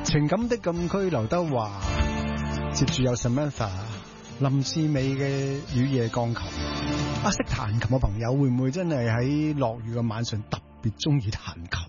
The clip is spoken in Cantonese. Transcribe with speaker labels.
Speaker 1: 情感的禁區劉德華，接住有 Samantha 林志美嘅雨夜鋼琴。識彈琴嘅朋友會唔會真係喺落雨嘅晚上特別中意彈琴？